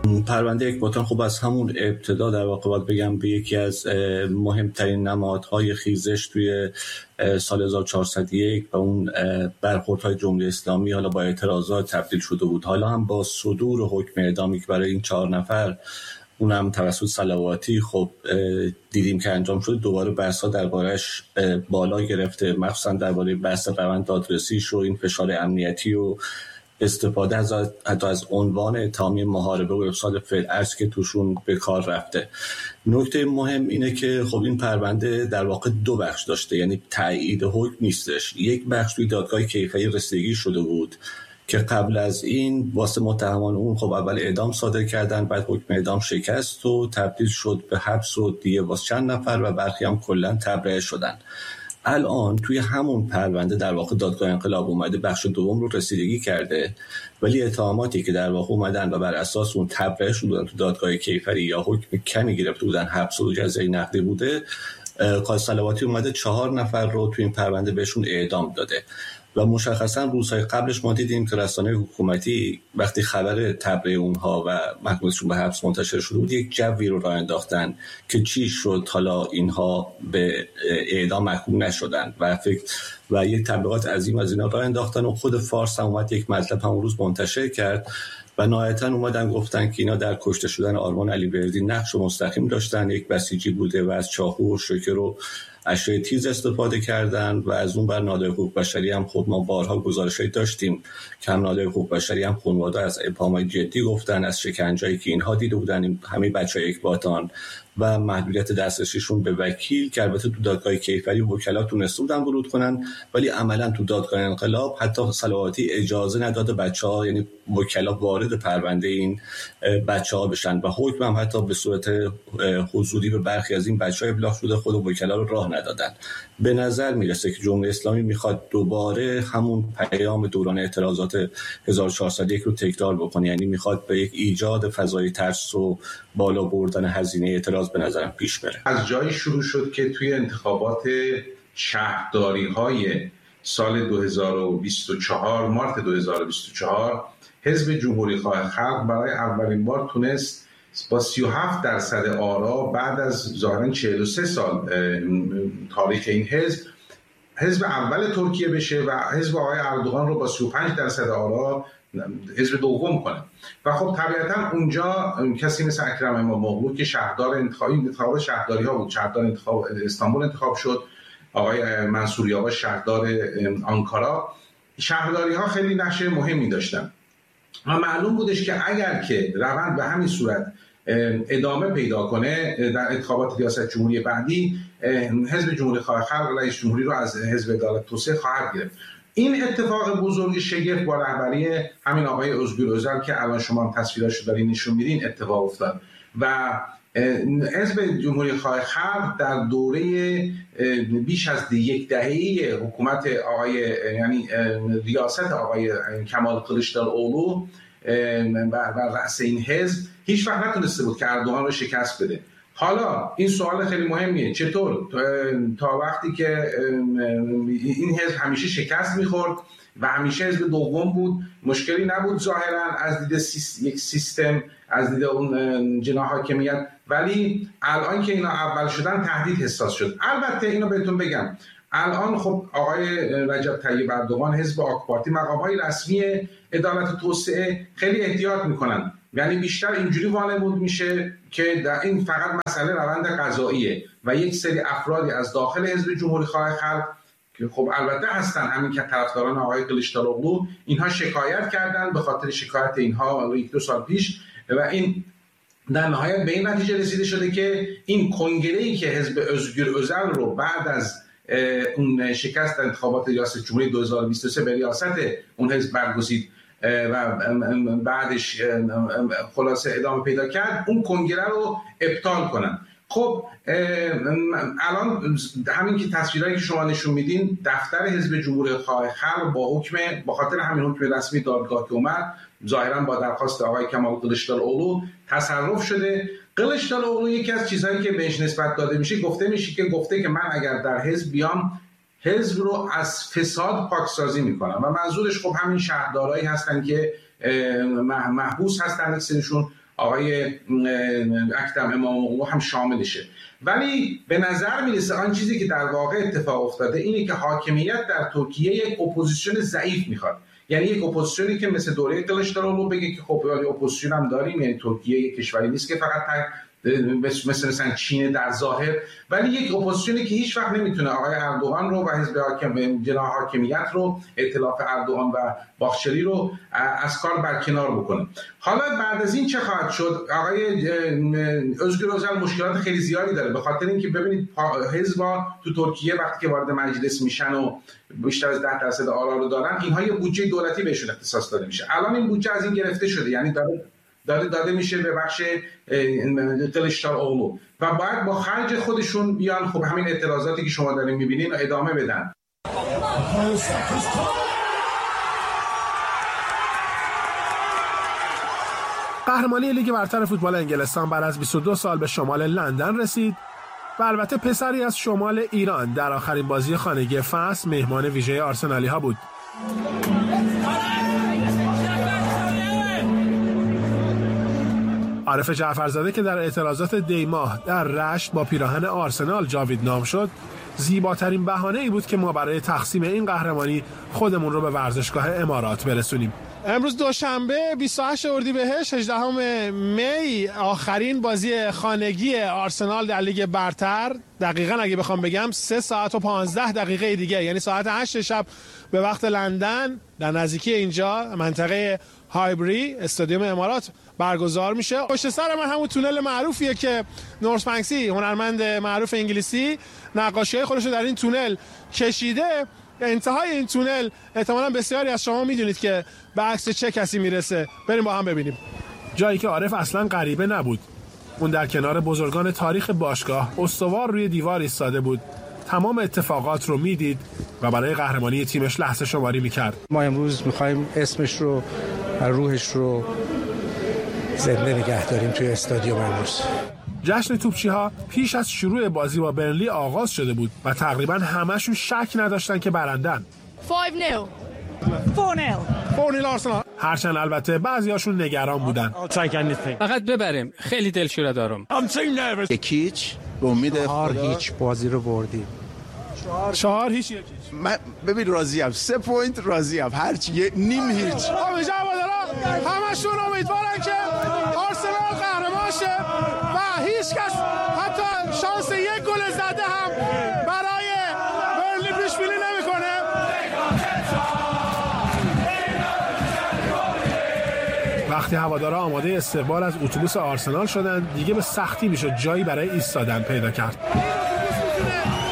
پرونده اکباتان خب از همون ابتدا در واقع باید بگم به یکی از مهمترین نمادهای خیزش توی سال 1401 و اون برخوردهای جمهوری اسلامی حالا با اعتراضات تبدیل شده بود. حالا هم با صدور حکم اعدامی که برای این 4 نفر اونم توسط صلواتی خب دیدیم که انجام شد، دوباره بحث‌ها درباره‌اش بالا گرفته، مخصوصا درباره بحث روند دادرسیش و این فشار امنیتی و استفاده حتی از عنوان اتهامی محاربه و افساد فعل که توشون به کار رفته. نکته مهم اینه که خب این پرونده در واقع 2 بخش داشته، یعنی تایید حکم نیستش. یک بخش توی دادگاه کیفری رسیدگی شده بود که قبل از این واسه متهمان اون خب اول اعدام صادر کردن، بعد حکم اعدام شکست و تبدیل شد به حبس و دیگه واسه چند نفر و برخی هم کلا تبرئه شدن. الان توی همون پرونده در واقع دادگاه انقلاب اومده بخش دوم رو رسیدگی کرده، ولی اتهاماتی که در واقع اومدن و بر اساس اون تبرئه شدن تو دادگاه کیفری یا حکم کمی گرفته بودن، حبس و جزای نقدی بوده، قاضی صلواتی اومده 4 نفر رو توی این پرونده بهشون اعدام داده. و مشخصا روزهای قبلش ما دیدیم که رسانه‌های حکومتی وقتی خبر تبرئه اونها و محکومیتشون به حبس منتشر شده بود، یک جوی رو راه انداختن که چی شد حالا اینها به اعدام محکوم نشدن و یک تبلیغات عظیم از اینا راه انداختن و خود فارس هم اومد یک مطلب همون روز منتشر کرد و نهایتاً اومدن گفتن که اینا در کشته شدن آرمان علیوردی نقش مستقیم داشتن، یک بسیجی بوده و از چاقو و شوکر و اشیاء تیز استفاده کردن. و از اون بر نهادهای حقوق بشری هم خود ما بارها گزارش‌هایی داشتیم که هم نهادهای حقوق بشری هم خانواده از ابهام‌های جدی گفتن، از شکنجه‌ای که اینها دیده بودن همه بچه‌های اکباتان و محدودیت دسترسیشون به وکیل که البته تو دادگاه کیفری وکلا تونسته بودن ورود کنن، ولی عملاً تو دادگاه انقلاب حتی صلواتی اجازه نداد بچه‌ها، یعنی وکلا وارد پرونده این بچه‌ها بشن و حکم هم حتی به صورت حضوری به برخی از این بچه‌ها ابلاغ شده، خود وکلا رو راه ندادن. به نظر میرسه که جمهوری اسلامی میخواد دوباره همون پیام دوران اعتراضات 1401 رو تکرار بکنه، یعنی میخواد به یک ایجاد فضای ترس و بالا بردن هزینه اعتراض به نظرم پیش بره. از جایی شروع شد که توی انتخابات شهرداری‌های سال 2024 مارت 2024 حزب جمهوری‌خواه خلق برای اولین بار تونست با 37% آرا بعد از ظاهراً 43 سال تاریخ این حزب اول ترکیه بشه و حزب آقای اردوغان رو با 35% آرا حزب دوم کنه. و خب طبیعتاً اونجا کسی مثل اکرم امام‌اوغلو که شهردار انتخاب شهرداری‌ها بود، شهردار انتخاب استانبول انتخاب شد، آقای منصوری آقا شهردار آنکارا، شهرداری‌ها خیلی نقش مهمی داشتن و معلوم بودش که اگر که روند به همین صورت ادامه پیدا کنه در انتخابات ریاست جمهوری بعدی، حزب جمهوری‌خواه خلق رئیس جمهوری رو از حزب عدالت توسعه خواهد گرفت. این اتفاق بزرگ شگفت با رهبری همین آقای ازگیر اوزل که الان شما هم تصویراشو دارین نشون میدین اتفاق افتاد و حزب جمهوری‌خواه خلق در دوره بیش از 10 دهه حکومت یعنی ریاست آقای کمال کلیچداروغلو بر رأس این حزب هیچ وقت نتونسته بود که اردوغان رو شکست بده. حالا این سوال خیلی مهمیه، چطور تا وقتی که این حزب همیشه شکست میخورد و همیشه حزب دوم بود، مشکلی نبود ظاهرا از دید یک سیستم، از دید اون جناح حاکمیت، ولی الان که اینا اول شدن تهدید حساس شد. البته اینو بهتون بگم، الان خب آقای رجب طیب اردوغان، حزب آک پارتی، مقام‌های رسمی عدالت و توسعه خیلی احتیاط میکنن، یعنی بیشتر اینجوری وانمود میشه که در این فقط مسئله روند قضاییه و یک سری افرادی از داخل حزب جمهوری‌خواه خلق که خب البته هستن، همین که طرفداران آقای کلیچداروغلو، اینها شکایت کردن به خاطر شکایت اینها 1-2 سال پیش و این در نهایت به این نتیجه رسیده شده که این کنگره‌ای که حزب ازگیر اوزل رو بعد از اون شکست در انتخابات ریاست جمهوری 2023 به ریاست اون حزب برگزید و بعدش خلاصه ادامه پیدا کرد، اون کنگره رو ابطال کنن. خب الان همین که تصویرایی که شما نشون میدین، دفتر حزب جمهوری‌خواه خلق با خاطر همین حکم رسمی دادگاه که اومد، ظاهرا با درخواست آقای کمال کلیچداروغلو تصرف شده. کلیچداروغلو یکی از چیزهایی که بهش نسبت داده میشه، گفته که من اگر در حزب بیام، حزب رو از فساد پاکسازی میکنم و منظورش خب همین شهردارایی هستن که محبوس هستن، اکثرشون آقای اکرم امام‌المؤمنین هم شاملشه. ولی به نظر میرسه آن چیزی که در واقع اتفاق افتاده اینه که حاکمیت در ترکیه یک اپوزیسیون ضعیف میخواد، یعنی یک اپوزیسیونی که مثل دوره کلیچدارولو بگه که خب اپوزیسیون هم داریم، یعنی ترکیه یک کشوری نیست که فقط مثلا چین در ظاهر، ولی یک اپوزیسیونی که هیچ وقت نمیتونه آقای اردوغان رو و حزب جناح حاکمیت رو، ائتلاف اردوغان و باخچری رو از کار برکنار بکنه. حالا بعد از این چه خواهد شد؟ آقای özgür özel مشکلات خیلی زیادی داره، به خاطر اینکه ببینید حزب‌ها تو ترکیه وقتی که وارد مجلس میشن و بیشتر از 10% آرا رو دارن، اینها یه بودجه دولتی بهشون اختصاص داده میشه. الان این بودجه از این گرفته شده، یعنی داده میشه به بخش کلیچداروغلو و باید با خرج خودشون بیان خب همین اعتراضاتی که شما دارین میبینین ادامه بدن. قهرمانی لیگ برتر فوتبال انگلستان بعد از 22 سال به شمال لندن رسید و البته پسری از شمال ایران در آخرین بازی خانگی فصل مهمان ویژه آرسنالی ها بود. عارف جعفرزاده که در اعتراضات دیماه در رشت با پیراهن آرسنال جاوید نام شد، زیباترین بهانه ای بود که ما برای تقسیم این قهرمانی خودمون رو به ورزشگاه امارات برسونیم. امروز دوشنبه 28 اردیبهشت 18 می آخرین بازی خانگی آرسنال در لیگ برتر، دقیقاً اگه بخوام بگم 3 ساعت و 15 دقیقه دیگه، یعنی ساعت 8 شب به وقت لندن در نزدیکی اینجا منطقه هایبری استادیوم امارات برگزار میشه. پشت سر من همون تونل معروفیه که نورس بنکسی هنرمند معروف انگلیسی نقاشی‌های خودش رو در این تونل کشیده. انتهای این تونل احتمالاً بسیاری از شما میدونید که به عکس چه کسی میرسه. بریم با هم ببینیم. جایی که عارف اصلاً غریبه نبود. اون در کنار بزرگان تاریخ باشگاه استوار روی دیوار ایستاده بود. تمام اتفاقات رو میدید و برای قهرمانی تیمش لحظه شماری میکرد. ما امروز میخوایم اسمش رو و روحش رو زنده نگه داریم توی استادیوم امروز. جشن توپچی‌ها پیش از شروع بازی با برنلی آغاز شده بود و تقریباً همشون شک نداشتن که برندن. 4-0 آرسنال. هرچند البته بعضیاشون نگران بودن. فقط ببریم، خیلی دلشوره دارم. یکیچ به امید خدا هیچ بازی رو بردیم. 4-0 من ببین راضیم، 3 پوینت راضیم، هرچی نیم هیچ. همشون امیدوارن که آرسنال قهرمان شه و هیچ کس حتی شانس یک گل زده هم برای برنلی پیش بینی نمیکنه. وقتی هوادارا آماده استقبال از اتوبوس آرسنال شدن، دیگه به سختی میشد جایی برای ایستادن پیدا کرد.